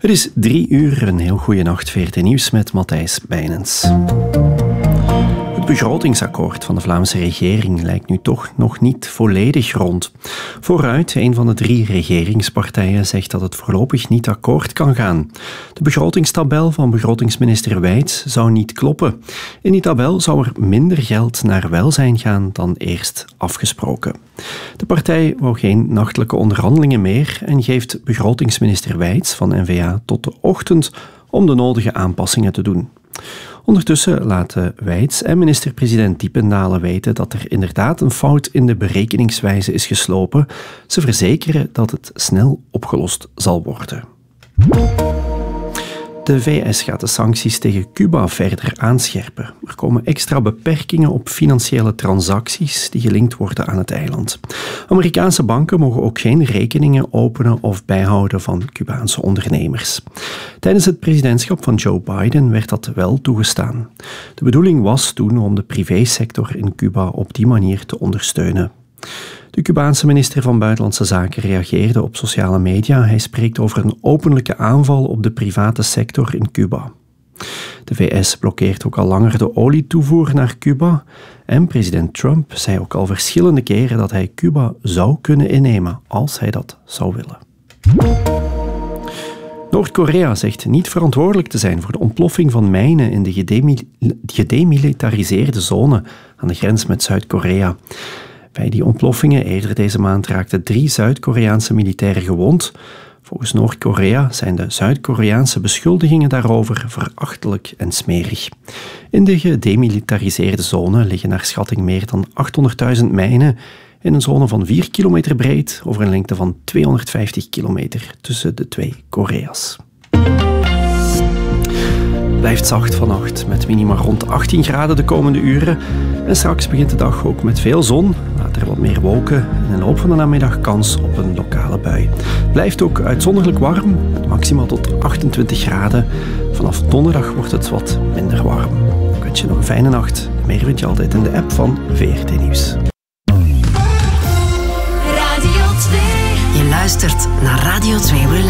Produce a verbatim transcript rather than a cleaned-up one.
Het is drie uur, een heel goede nacht, V R T Nieuws met Matthijs Bijnens. Het begrotingsakkoord van de Vlaamse regering lijkt nu toch nog niet volledig rond. Vooruit, een van de drie regeringspartijen, zegt dat het voorlopig niet akkoord kan gaan. De begrotingstabel van begrotingsminister Wijts zou niet kloppen. In die tabel zou er minder geld naar welzijn gaan dan eerst afgesproken. De partij wou geen nachtelijke onderhandelingen meer en geeft begrotingsminister Wijts van N V A tot de ochtend om de nodige aanpassingen te doen. Ondertussen laten Wijts en minister-president Diependalen weten dat er inderdaad een fout in de berekeningswijze is geslopen. Ze verzekeren dat het snel opgelost zal worden. De V S gaat de sancties tegen Cuba verder aanscherpen. Er komen extra beperkingen op financiële transacties die gelinkt worden aan het eiland. Amerikaanse banken mogen ook geen rekeningen openen of bijhouden van Cubaanse ondernemers. Tijdens het presidentschap van Joe Biden werd dat wel toegestaan. De bedoeling was toen om de privésector in Cuba op die manier te ondersteunen. De Cubaanse minister van Buitenlandse Zaken reageerde op sociale media. Hij spreekt over een openlijke aanval op de private sector in Cuba. De V S blokkeert ook al langer de olietoevoer naar Cuba. En president Trump zei ook al verschillende keren dat hij Cuba zou kunnen innemen als hij dat zou willen. Noord-Korea zegt niet verantwoordelijk te zijn voor de ontploffing van mijnen in de gedemil- gedemilitariseerde zone aan de grens met Zuid-Korea. Bij die ontploffingen eerder deze maand raakten drie Zuid-Koreaanse militairen gewond. Volgens Noord-Korea zijn de Zuid-Koreaanse beschuldigingen daarover verachtelijk en smerig. In de gedemilitariseerde zone liggen naar schatting meer dan achthonderdduizend mijnen in een zone van vier kilometer breed over een lengte van tweehonderdvijftig kilometer tussen de twee Korea's. Het blijft zacht vannacht, met minima rond achttien graden de komende uren. En straks begint de dag ook met veel zon, later wat meer wolken en in de loop van de namiddag kans op een lokale bui. Het blijft ook uitzonderlijk warm, met maximaal tot achtentwintig graden. Vanaf donderdag wordt het wat minder warm. Ik wens je nog een fijne nacht. Meer vind je altijd in de app van V R T Nieuws. Radio twee. Je luistert naar Radio twee Relax.